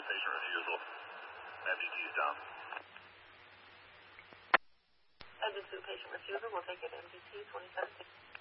patient refusal. MDT's down. Engine 2 patient refusal. We'll take it MDT 27.